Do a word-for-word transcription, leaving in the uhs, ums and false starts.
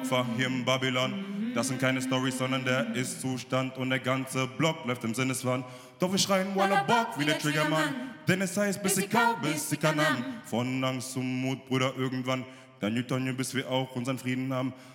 Opfer hier in Babylon. Das sind keine Storys, sondern der Ist-Zustand und der ganze Block läuft im Sinneswand. Doch wir schreien Walla Bock wie der Triggermann, denn es heißt, bis ich kau, bis ich kann. Von Angst zum Mut, Bruder, irgendwann. Dann Newton, bis wir auch unseren Frieden haben.